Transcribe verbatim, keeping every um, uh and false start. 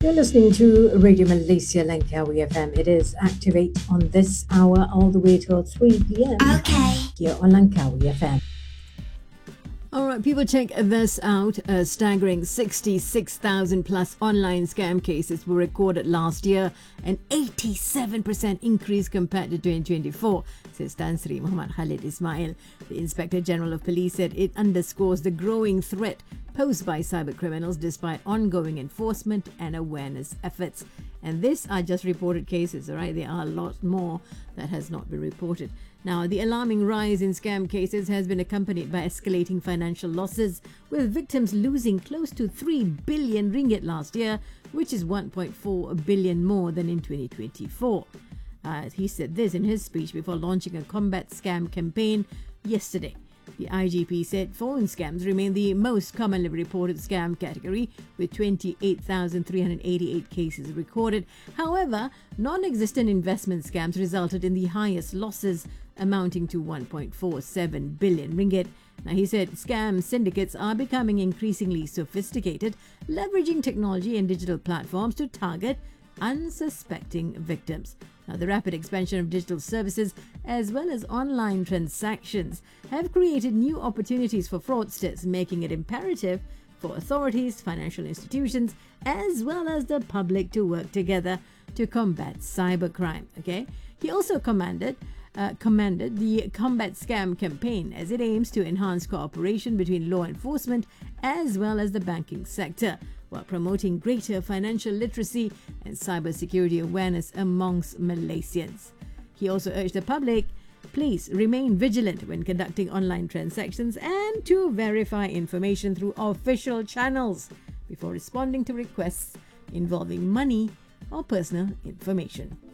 You're listening to Radio Malaysia Langkawi F M. It is Activate on this hour all the way till three p.m. Okay. Here on Langkawi F M. All right, people, check this out. A staggering sixty-six thousand plus online scam cases were recorded last year, an eighty-seven percent increase compared to twenty twenty-four, says Tan Sri Muhammad Khalid Ismail. The Inspector General of Police said it underscores the growing threat posed by cyber criminals despite ongoing enforcement and awareness efforts. And these are just reported cases, all right? There are a lot more that has not been reported. Now, the alarming rise in scam cases has been accompanied by escalating financial losses, with victims losing close to three billion ringgit last year, which is one point four billion more than in twenty twenty-four. Uh, he said this in his speech before launching a combat scam campaign yesterday. The I G P said phone scams remain the most commonly reported scam category, with twenty-eight thousand three hundred eighty-eight cases recorded. However, non-existent investment scams resulted in the highest losses, amounting to one point four seven billion ringgit. Now, he said scam syndicates are becoming increasingly sophisticated, leveraging technology and digital platforms to target unsuspecting victims. Now, the rapid expansion of digital services as well as online transactions have created new opportunities for fraudsters, making it imperative for authorities, financial institutions, as well as the public to work together to combat cybercrime. Okay, he also commanded Uh, commended the Combat Scam campaign as it aims to enhance cooperation between law enforcement as well as the banking sector, while promoting greater financial literacy and cybersecurity awareness amongst Malaysians. He also urged the public, please remain vigilant when conducting online transactions and to verify information through official channels before responding to requests involving money or personal information.